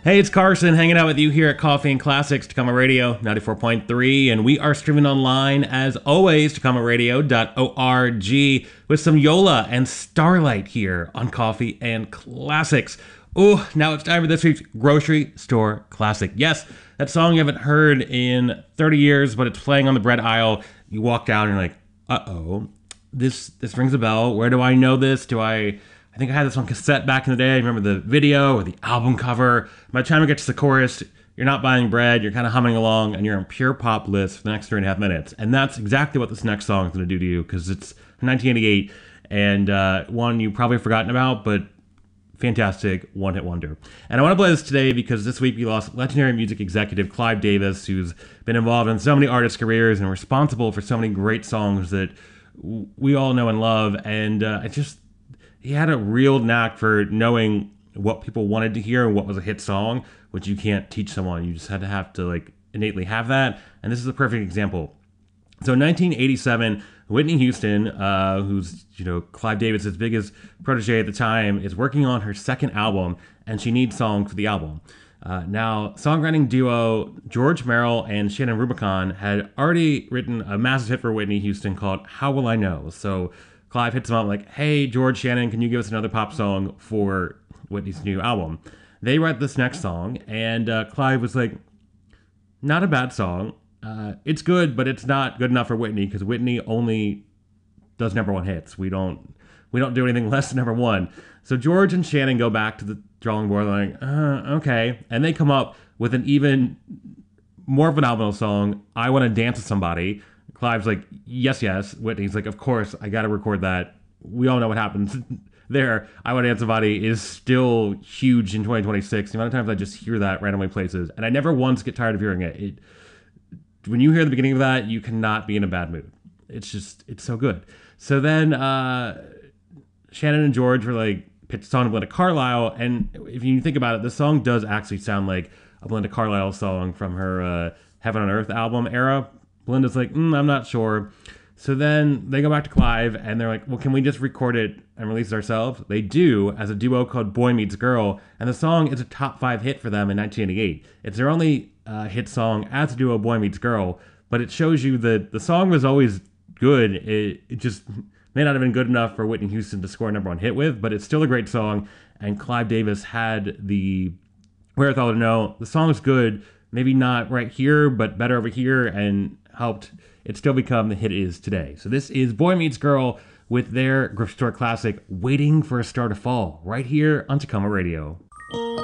Hey, it's Carson hanging out with you here at Coffee and Classics, Tacoma Radio 94.3, and we are streaming online as always, tacomaradio.org, with some Yola and Starlight here on Coffee and Classics. Oh, now it's time for this week's Grocery Store Classic. Yes, that song you haven't heard in 30 years, but it's playing on the bread aisle. You walk down and you're like, uh-oh, this rings a bell. Where do I know this? I think I had this on cassette back in the day. I remember the video or the album cover. By the time it gets to the chorus, you're not buying bread, you're kind of humming along, and you're on pure pop bliss for the next 3.5 minutes. And that's exactly what this next song is going to do to you, because it's 1988, and one you've probably forgotten about, but fantastic one-hit wonder. And I want to play this today because this week we lost legendary music executive Clive Davis, who's been involved in so many artists' careers and responsible for so many great songs that we all know and love. And he had a real knack for knowing what people wanted to hear and what was a hit song, which you can't teach someone. You just have to innately have that. And this is a perfect example. So in 1987, Whitney Houston, who's Clive Davis's biggest protege at the time, is working on her second album, and she needs songs for the album. Now, songwriting duo George Merrill and Shannon Rubicon had already written a massive hit for Whitney Houston called How Will I Know? So Clive hits him up like, hey, George, Shannon, can you give us another pop song for Whitney's new album? They write this next song, and Clive was like, not a bad song. It's good, but it's not good enough for Whitney, because Whitney only does number one hits. We don't do anything less than number one. So George and Shannon go back to the drawing board like, okay. And they come up with an even more phenomenal song, I Want to Dance with Somebody. Clive's like, yes. Whitney's like, of course, I got to record that. We all know what happens there. I Want to Dance with Somebody is still huge in 2026. The amount of times I just hear that randomly places, and I never once get tired of hearing it. When you hear the beginning of that, you cannot be in a bad mood. It's so good. So then Shannon and George were like, pitched a song to Belinda Carlisle, and if you think about it, the song does actually sound like a Belinda Carlisle song from her Heaven on Earth album era. Belinda's like, I'm not sure. So then they go back to Clive, and they're like, well, can we just record it and release it ourselves? They do, as a duo called Boy Meets Girl, and the song is a top 5 hit for them in 1988. It's their only hit song as a duo, Boy Meets Girl, but it shows you that the song was always good. It just may not have been good enough for Whitney Houston to score a number one hit with, but it's still a great song, and Clive Davis had the wherewithal to know the song's good, maybe not right here, but better over here, and helped it still become the hit it is today. So this is Boy Meets Girl with their Grocery Store Classic, Waiting for a Star to Fall, right here on Tacoma Radio.